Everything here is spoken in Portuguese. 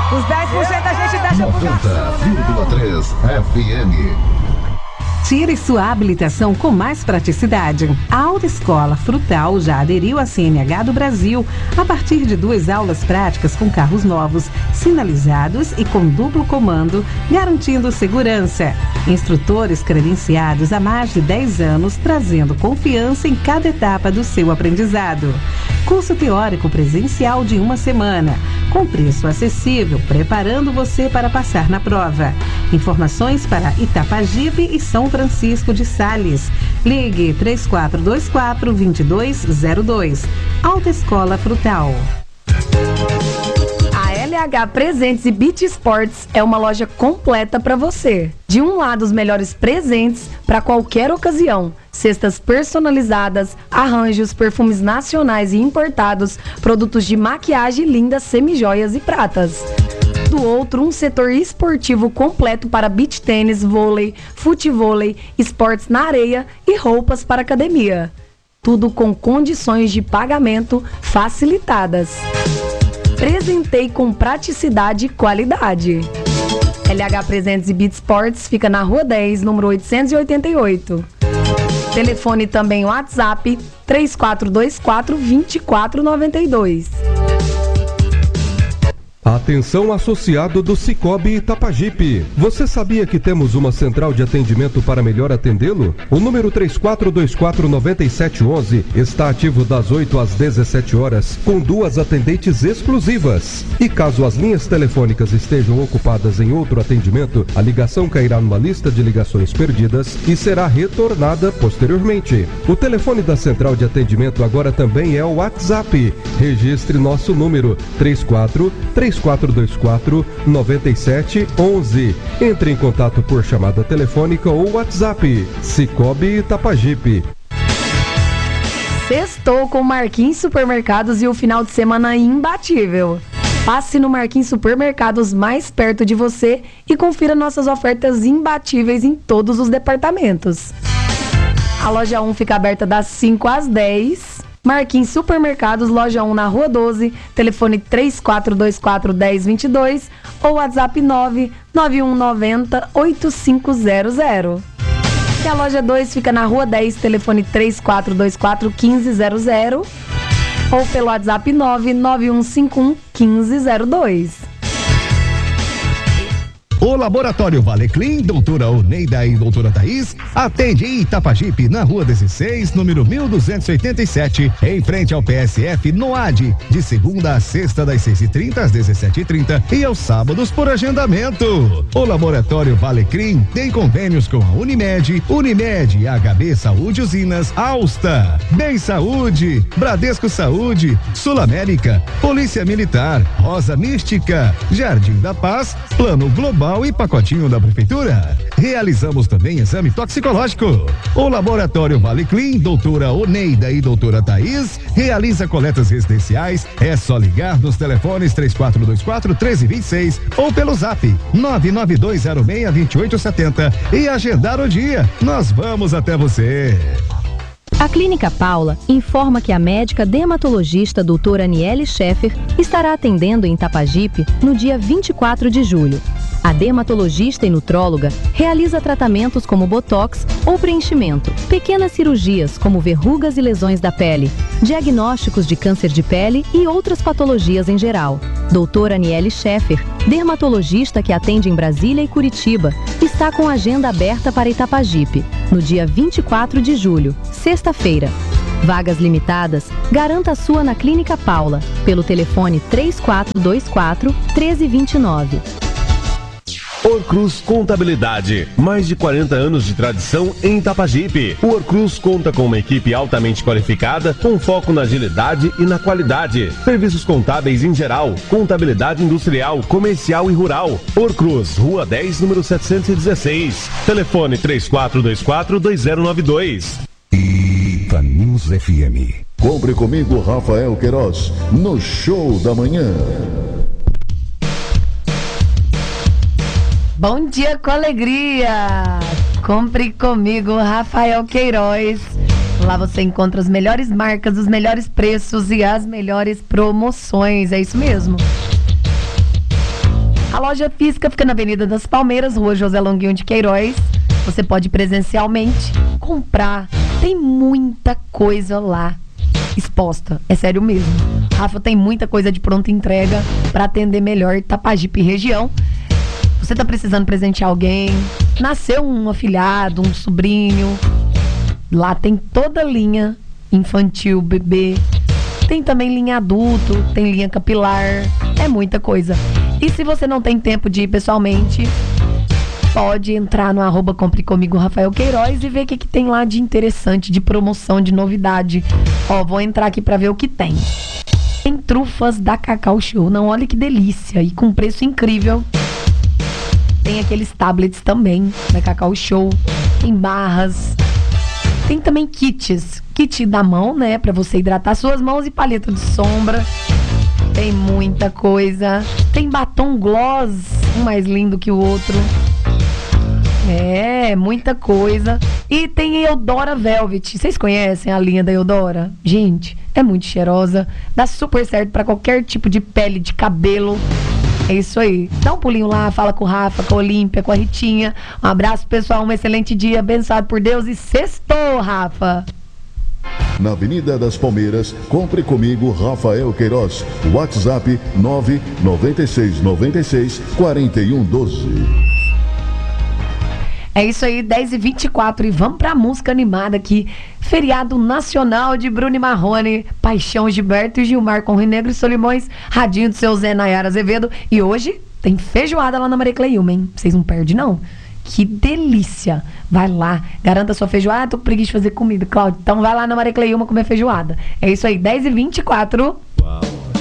Os 10% a gente deixa pro garçom, 90,3 FM. Tire sua habilitação com mais praticidade. A Autoescola Frutal já aderiu à CNH do Brasil a partir de 2 aulas práticas com carros novos, sinalizados e com duplo comando, garantindo segurança. Instrutores credenciados há mais de 10 anos, trazendo confiança em cada etapa do seu aprendizado. Curso teórico presencial de 1 semana, com preço acessível, preparando você para passar na prova. Informações para Itapajipe e São Francisco de Sales. Ligue 3424-2202. Autoescola Frutal. A LH Presentes e Beach Sports é uma loja completa para você. De um lado, os melhores presentes para qualquer ocasião. Cestas personalizadas, arranjos, perfumes nacionais e importados, produtos de maquiagem lindas, semijoias e pratas. Do outro, um setor esportivo completo para beach tênis, vôlei, futevôlei, esportes na areia e roupas para academia. Tudo com condições de pagamento facilitadas. Presentei com praticidade e qualidade. LH Presentes e Beach Sports fica na Rua 10, número 888. Telefone também WhatsApp 3424-2492. Atenção associado do Cicobi Itapajipe. Você sabia que temos uma central de atendimento para melhor atendê-lo? O número 3424-9711 está ativo das 8 às 17 horas, com 2 atendentes exclusivas. E caso as linhas telefônicas estejam ocupadas em outro atendimento, a ligação cairá numa lista de ligações perdidas e será retornada posteriormente. O telefone da central de atendimento agora também é o WhatsApp. Registre nosso número 3424-9711. Entre em contato por chamada telefônica ou WhatsApp. Cicobi Itapajipe. Sextou com Marquinhos Supermercados e o final de semana imbatível. Passe no Marquinhos Supermercados mais perto de você e confira nossas ofertas imbatíveis em todos os departamentos. A loja 1 fica aberta das 5 às 10. Marquinhos Supermercados, loja 1 na Rua 12, telefone 3424-1022 ou WhatsApp 99190-8500. E a loja 2 fica na Rua 10, telefone 3424-1500 ou pelo WhatsApp 99151-1502. O Laboratório Valeclim, doutora Oneida e doutora Thaís, atende em Itapajipe, na Rua 16, número 1287, em frente ao PSF, no AD, de segunda a sexta, das 6h30 às 17h30 e aos sábados por agendamento. O Laboratório Valeclim tem convênios com a Unimed, HB Saúde Usinas, Alsta, Bem Saúde, Bradesco Saúde, Sul América, Polícia Militar, Rosa Mística, Jardim da Paz, Plano Global e pacotinho da Prefeitura. Realizamos também exame toxicológico. O Laboratório Valeclim, doutora Oneida e doutora Thaís, realiza coletas residenciais. É só ligar nos telefones 3424-1326 ou pelo zap 99206-2870 e agendar o dia. Nós vamos até você. A Clínica Paula informa que a médica dermatologista doutora Aniele Scheffer estará atendendo em Itapajipe no dia 24 de julho. A dermatologista e nutróloga realiza tratamentos como botox ou preenchimento, pequenas cirurgias como verrugas e lesões da pele, diagnósticos de câncer de pele e outras patologias em geral. Doutora Aniele Scheffer, dermatologista que atende em Brasília e Curitiba, está com agenda aberta para Itapajipe, no dia 24 de julho, sexta-feira. Vagas limitadas, garanta a sua na Clínica Paula, pelo telefone 3424-1329. Orcruz Contabilidade, mais de 40 anos de tradição em Itapajipe. O Orcruz conta com uma equipe altamente qualificada, com foco na agilidade e na qualidade. Serviços contábeis em geral, contabilidade industrial, comercial e rural. Orcruz, Rua 10, número 716. Telefone 3424-2092. Itanews FM. Compre comigo, Rafael Queiroz, no Show da Manhã. Bom dia com alegria! Compre comigo, Rafael Queiroz. Lá você encontra as melhores marcas, os melhores preços e as melhores promoções. É isso mesmo? A loja física fica na Avenida das Palmeiras, Rua José Longuinho de Queiroz. Você pode presencialmente comprar. Tem muita coisa lá exposta, é sério mesmo. Rafa, tem muita coisa de pronta entrega para atender melhor Itapajipe região. Você tá precisando presentear alguém, nasceu um afilhado, um sobrinho, lá tem toda a linha infantil, bebê, tem também linha adulto, tem linha capilar, é muita coisa. E se você não tem tempo de ir pessoalmente, pode entrar no @compre comigo Rafael Queiroz e ver o que tem lá de interessante, de promoção, de novidade. Ó, vou entrar aqui pra ver o que tem. Tem trufas da Cacau Show, não, olha que delícia, e com preço incrível. Tem aqueles tablets também da Cacau Show, tem barras, tem também kits, kit da mão, né, pra você hidratar suas mãos e paleta de sombra. Tem muita coisa, tem batom gloss, um mais lindo que o outro. É, muita coisa. E tem Eudora Velvet. Vocês conhecem a linha da Eudora? Gente, é muito cheirosa. Dá super certo pra qualquer tipo de pele, de cabelo. É isso aí. Dá um pulinho lá, fala com o Rafa, com a Olímpia, com a Ritinha. Um abraço, pessoal. Um excelente dia, abençoado por Deus. E sextou, Rafa. Na Avenida das Palmeiras, compre comigo Rafael Queiroz. WhatsApp 996964112. É isso aí, 10h24 e vamos pra música animada aqui. Feriado nacional de Bruno e Marrone, Paixão, Gilberto e Gilmar com Rio Negro e Solimões, radinho do seu Zé Nayara Azevedo. E hoje tem feijoada lá na Maria Cleilma, hein? Vocês não perdem, não. Que delícia! Vai lá, garanta sua feijoada. Tô com preguiça de fazer comida, Cláudio. Então vai lá na Maria Cleilma comer feijoada. É isso aí, 10h24.